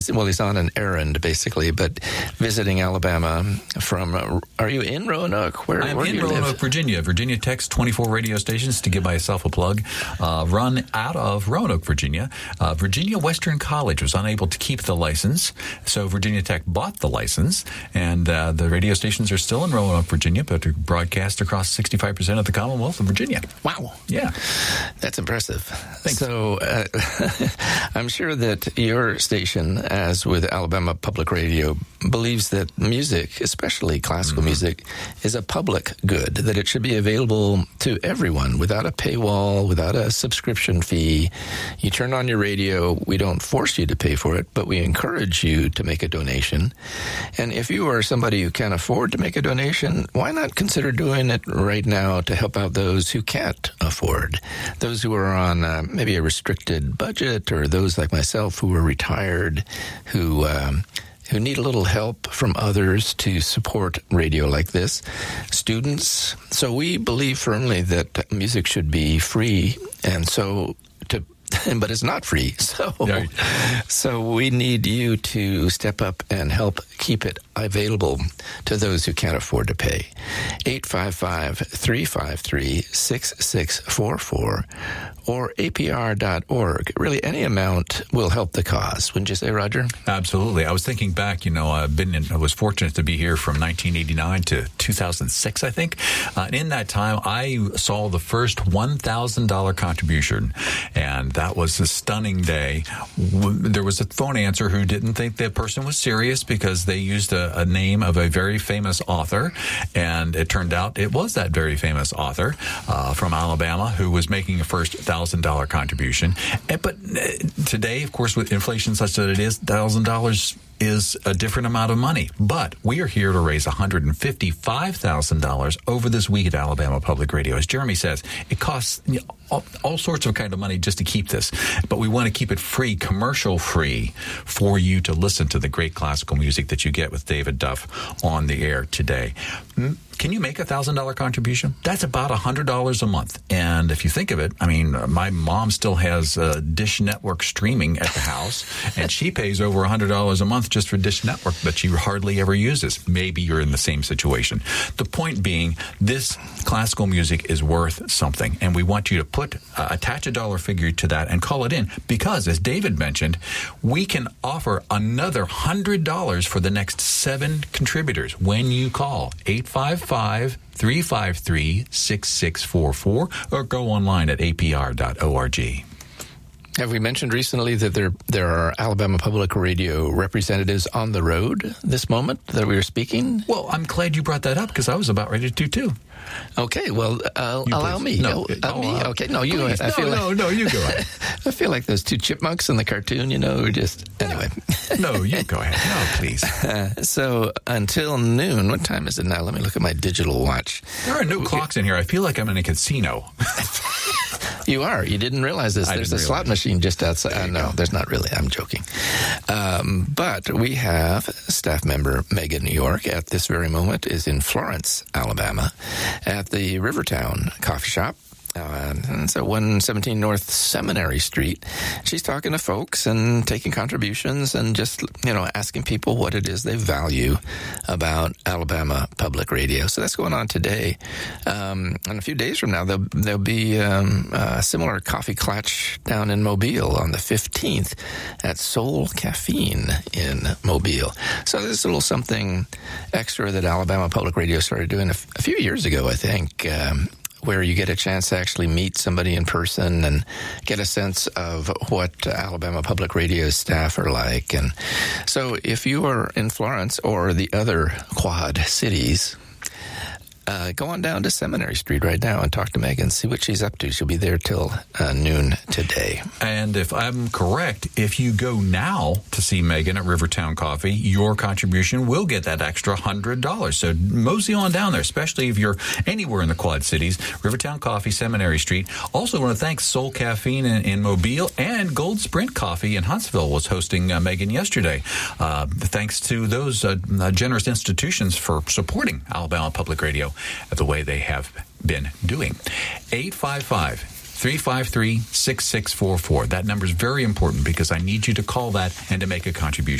Well, he's on an errand, basically, but visiting Alabama from, are you in Roanoke? I'm in Roanoke, Virginia. Virginia Tech's 24 radio stations, to give myself a plug, run out of Roanoke, Virginia. Virginia Western College was unable to keep the license, so Virginia Tech bought the license, and the radio stations are still in Roanoke, Virginia, but are broadcast across 65% of the Commonwealth of Virginia. Wow. Yeah. That's impressive. Thanks. So I'm sure that your station, as with Alabama Public Radio, believes that music, especially classical music, is a public good, that it should be available to everyone without a paywall, without a subscription fee. You turn on your radio, we don't force you to pay for it, but we encourage you to make a donation. And if you are somebody who can't afford to make a donation, why not consider doing it right now to help out those who can't afford? Those who are on maybe a restricted budget, or those like myself who are retired, who need a little help from others to support radio like this. Students. So we believe firmly that music should be free, and so but it's not free. So we need you to step up and help keep it available to those who can't afford to pay. 855-353-6644 or APR.org. Really, any amount will help the cause. Wouldn't you say, Roger? Absolutely. I was thinking back, I was fortunate to be here from 1989 to 2006, I think. In that time, I saw the first $1,000 contribution, and that was a stunning day. There was a phone answer who didn't think the person was serious because they used a name of a very famous author, and it turned out it was that very famous author from Alabama who was making a first $1,000 contribution. But today, of course, with inflation such that it is, $1,000 is a different amount of money. But we are here to raise $155,000 over this week at Alabama Public Radio. As Jeremy says, it costs all sorts of kind of money just to keep this. But we want to keep it free, commercial free, for you to listen to the great classical music that you get with David Duff on the air today. Can you make a $1,000 contribution? That's about $100 a month. And if you think of it, my mom still has Dish Network streaming at the house, and she pays over $100 a month just for Dish Network that she hardly ever uses. Maybe you're in the same situation. The point being, this classical music is worth something, and we want you to attach a dollar figure to that and call it in, because, as David mentioned, we can offer another $100 for the next 7 contributors when you call 855-353-6644 or go online at apr.org. Have we mentioned recently that there are Alabama Public Radio representatives on the road this moment that we were speaking? Well, I'm glad you brought that up, because I was about ready to too. Okay, well, allow me. No, me. Okay, no, you go ahead. No, you go ahead. I feel like those 2 chipmunks in the cartoon, who just... Anyway. No, you go ahead. No, please. So, until noon, what time is it now? Let me look at my digital watch. There are no clocks in here. I feel like I'm in a casino. You are. You didn't realize this. There's a slot machine just outside. No, there's not really. I'm joking. But we have staff member Megan New York at this very moment is in Florence, Alabama, at the Rivertown Coffee Shop. It's at 117 North Seminary Street. She's talking to folks and taking contributions and just, asking people what it is they value about Alabama Public Radio. So that's going on today. And a few days from now, there'll be a similar coffee clutch down in Mobile on the 15th at Soul Caffeine in Mobile. So there's a little something extra that Alabama Public Radio started doing a few years ago, I think, where you get a chance to actually meet somebody in person and get a sense of what Alabama Public Radio staff are like. And so if you are in Florence or the other Quad cities, go on down to Seminary Street right now and talk to Megan, see what she's up to. She'll be there till noon today. And if I'm correct, if you go now to see Megan at Rivertown Coffee, your contribution will get that extra $100. So mosey on down there, especially if you're anywhere in the Quad Cities. Rivertown Coffee, Seminary Street. Also want to thank Soul Caffeine in Mobile, and Gold Sprint Coffee in Huntsville was hosting Megan yesterday. Thanks to those generous institutions for supporting Alabama Public Radio the way they have been doing. 855 353-6644. That number is very important because I need you to call that and to make a contribution.